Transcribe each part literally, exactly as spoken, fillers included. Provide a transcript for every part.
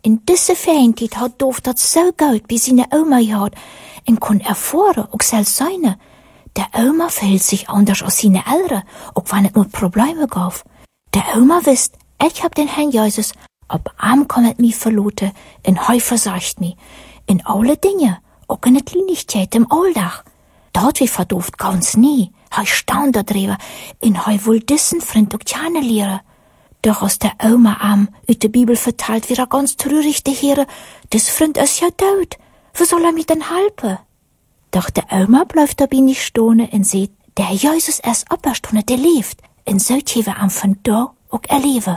In diese Ferientijd had Doof dat zo goed bij zijn oma gehad en kon ervaren, ook zelfs seine. Der oma verhielt sich anders als seine Eltern, auch wenn es nur Probleme gab. Der oma wist, ich hab den Herrn Jesus, ob arm kann het mich verloten, en hij verzorgt mich. In alle Dinge, auch in het Kleinigkeit im Alltag. Dat wie verdooft ganz nie. Hij staunt darüber, en hij wil diesen Freund auch kennenlernen. Doch als der Oma am uit de Bibel vertelt, wie er ganz traurig de Heere, des Freund ist ja tot. Wo soll er mich denn helfen? Doch der Oma bleibt dabei nicht stehen und sieht, der Herr Jesus erst auferstanden, der lebt. Und so können wir am von da auch erleben.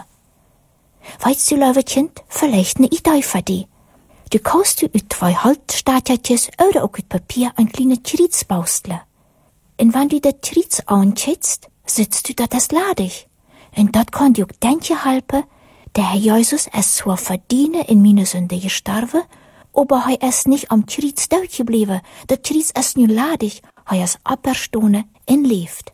Weißt du, liebe Kind, vielleicht eine Idee für dich. Du kannst du uit zwei Haltstatiertjes oder auch uit Papier ein kleines Kreuz basteln. Und wenn du das Kreuz anschätzt, sitzt du da das ladig. Und das kann dir auch denken helfen, der Herr Jesus ist zwar verdienen in meine Sünde gestorben, aber er ist nicht am Kreuz dort geblieben. Das Kreuz ist nur ladig, er ist auferstanden und lebt.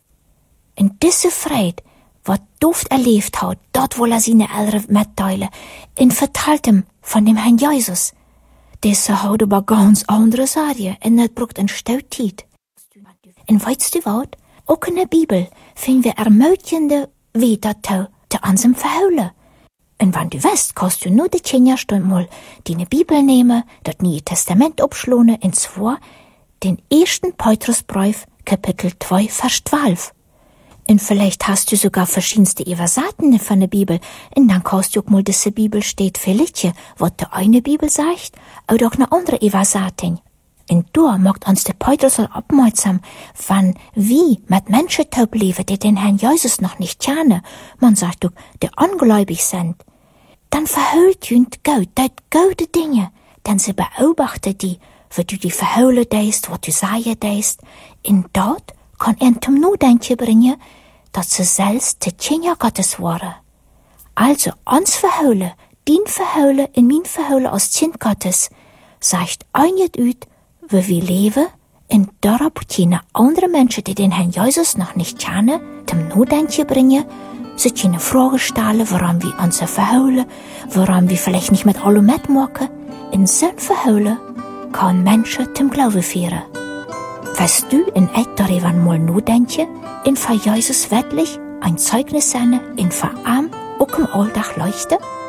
Und diese Freude, was Doof erlebt hat, dort will er seine Eltern mitteilen und verteilt ihm von dem Herrn Jesus. Diese hat aber ganz andere Sachen und das braucht ein Stück Zeit. Und weißt du was? Auch in der Bibel finden wir ermutigende Weder zu unserem Verheulen. Und wenn du weißt, kannst du nur die Kinderstunde mal deine Bibel nehmen, das Neue Testament abschlagen, und zwar den ersten Petrusbrief, Kapitel zwei, Vers zwölf. Und vielleicht hast du sogar verschiedenste Übersetzungen von der Bibel, und dann kannst du auch mal diese Bibel steht vielleicht, was die eine Bibel sagt, oder auch eine andere Übersetzung. Und da macht uns der Petrus aufmerksam, wenn wir mit Menschen leben, die den Herrn Jesus noch nicht kennen, man sagt doch, die ungläubig sind, dann verhüllt jünd Gott dort gute Dinge, denn sie beobachten die, wie du die verhüllen deist, was du sagen deist, und dort kann er zum Nachdenken bringen, dass sie selbst die Kinder Gottes waren. Also uns verhüllen, din verhüllen und mein verhüllen als Kind Gottes, sagt einget ut, wie wir leben, und darauf können andere Menschen, die den Herrn Jesus noch nicht kennen, zum Nachdenken bringen, sie können Fragen stellen, warum wir uns verhüllen, warum wir vielleicht nicht mit allem mitmachen. In so einem Verhüllen kann Menschen zum Glauben führen. Weißt du in echt darüber mal nachdenken, und für Jesus wirklich ein Zeugnis sein, und für ihn auch im Alltag leuchten?